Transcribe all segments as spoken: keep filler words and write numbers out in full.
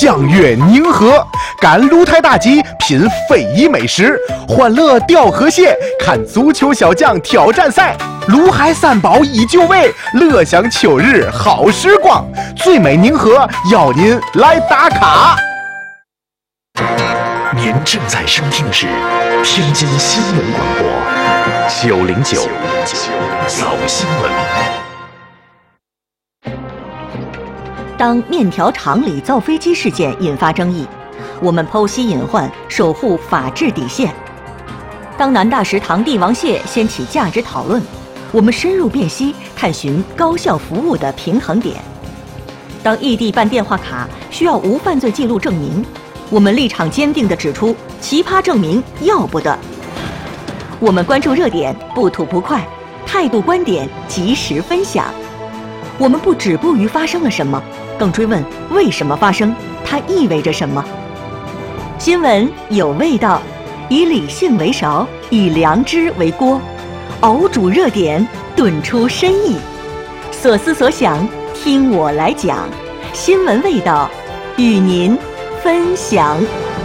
相约宁河，赶鹿台大集，品非遗美食，欢乐钓河蟹，看足球小将挑战赛。卢海三宝依旧味，乐享秋日好时光。最美宁河邀您来打卡。 您正在收听的是天津新闻广播九零九早新闻。 当面条厂里造飞机事件引发争议，我们剖析隐患，守护法治底线。当南大食堂帝王蟹掀起价值讨论，我们深入辨析，探寻高效服务的平衡点。当异地办电话卡需要无犯罪记录证明，我们立场坚定地指出，奇葩证明要不得。我们关注热点，不吐不快，态度观点及时分享。我们不止步于发生了什么，更追问为什么发生，它意味着什么。新闻有味道，以理性为勺，以良知为锅，熬煮热点，炖出深意。所思所想，听我来讲。新闻味道，与您分享。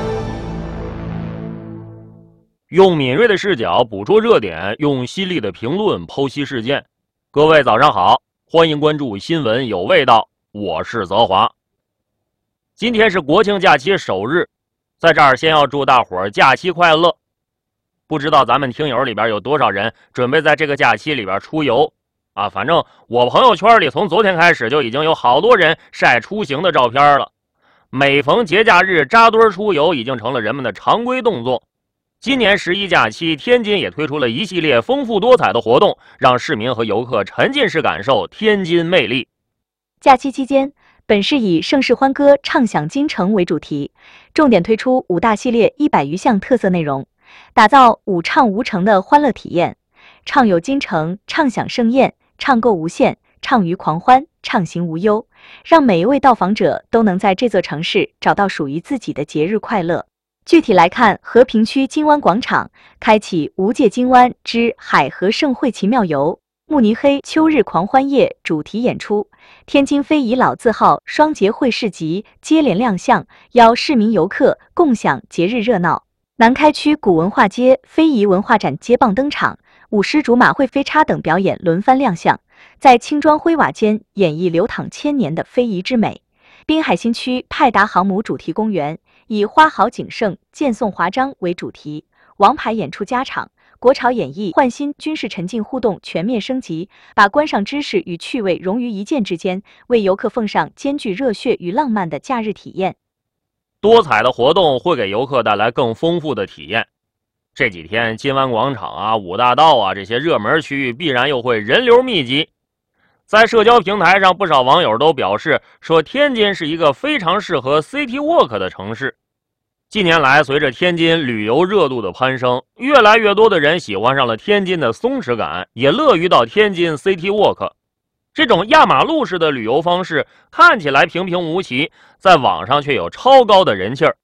用敏锐的视角捕捉热点，用犀利的评论剖析事件。各位早上好，欢迎关注新闻有味道，我是泽华。今天是国庆假期首日，在这儿先要祝大伙儿假期快乐。不知道咱们听友里边有多少人准备在这个假期里边出游啊？反正我朋友圈里从昨天开始就已经有好多人晒出行的照片了。每逢节假日扎堆出游已经成了人们的常规动作。今年十一假期，天津也推出了一系列丰富多彩的活动，让市民和游客沉浸式感受天津魅力。 假期期间，本市以盛世欢歌畅享京城为主题，重点推出五大系列一百余项特色内容，打造五畅无城的欢乐体验，畅游京城，畅享盛宴，畅购无限，畅娱狂欢，畅行无忧，让每一位到访者都能在这座城市找到属于自己的节日快乐。具体来看，和平区金湾广场开启无界金湾之海河盛会奇妙游，慕尼黑秋日狂欢夜主题演出，天津非遗老字号双节会市集接连亮相，邀市民游客共享节日热闹。南开区古文化街非遗文化展接棒登场，舞狮竹马会飞叉等表演轮番亮相，在青砖灰瓦间演绎流淌千年的非遗之美。滨海新区派达航母主题公园以花好景盛，剑颂华章为主题，王牌演出加场，国潮演绎焕新军事沉浸互动全面升级，把观赏知识与趣味融于一剑之间，为游客奉上兼具热血与浪漫的假日体验。 多彩的活动会给游客带来更丰富的体验。这几天金湾广场啊、五大道啊这些热门区域必然又会人流密集。在社交平台上，不少网友都表示说，天津是一个非常适合 City Walk 的城市。近年来，随着天津旅游热度的攀升，越来越多的人喜欢上了天津的松弛感，也乐于到天津 City Walk。这种压马路式的旅游方式看起来平平无奇，在网上却有超高的人气儿。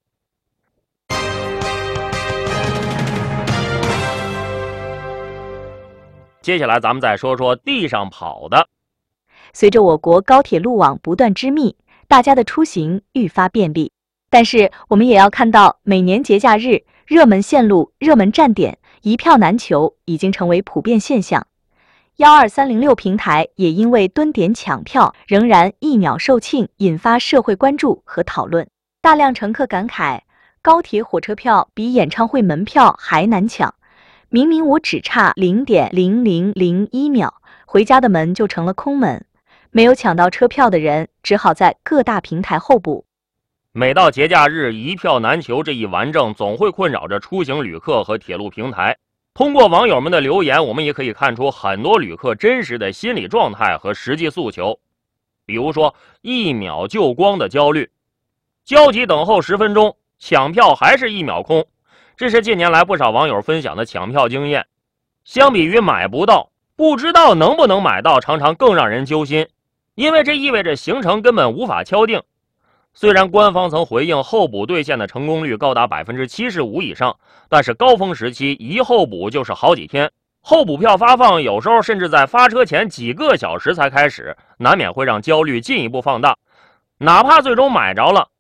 接下来咱们再说说地上跑的。 随着我国高铁路网不断织密，大家的出行愈发便利。但是我们也要看到，每年节假日热门线路、热门站点一票难求已经成为普遍现象。一二三零六平台也因为蹲点抢票仍然一秒售罄，引发社会关注和讨论。大量乘客感慨，高铁火车票比演唱会门票还难抢。明明我只差零点零零零一秒，回家的门就成了空门。没有抢到车票的人，只好在各大平台候补。 每到节假日一票难求这一顽症，总会困扰着出行旅客和铁路平台。通过网友们的留言，我们也可以看出很多旅客真实的心理状态和实际诉求。比如说一秒就光的焦虑，焦急等候十分钟，抢票还是一秒空。这是近年来不少网友分享的抢票经验。相比于买不到，不知道能不能买到常常更让人揪心，因为这意味着行程根本无法敲定。虽然官方曾回应候补兑现的成功率高达 百分之七十五 以上，但是高峰时期一候补就是好几天，候补票发放有时候甚至在发车前几个小时才开始，难免会让焦虑进一步放大。哪怕最终买着了，